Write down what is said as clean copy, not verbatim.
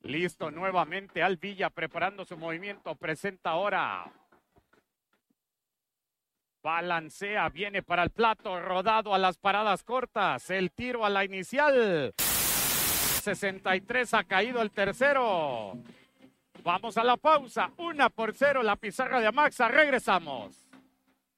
Listo nuevamente Al Villa preparando su movimiento. Presenta ahora. Balancea, viene para el plato, rodado a las paradas cortas. El tiro a la inicial. 63 ha caído el tercero. Vamos a la pausa. 1-0 la pizarra de Amaxa. Regresamos.